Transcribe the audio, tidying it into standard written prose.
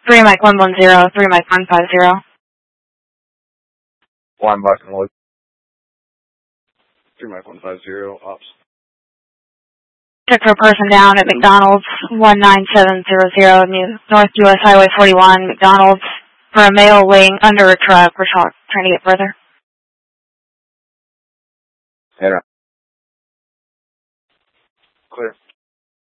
3 Mike 110, 3 Mike 150. 1 Boston Loop. 3 Mike 150, ops. Check for a person down at McDonald's, 19700, North US Highway 41, McDonald's, for a male laying under a truck. We're trying to get further. Head on. Clear.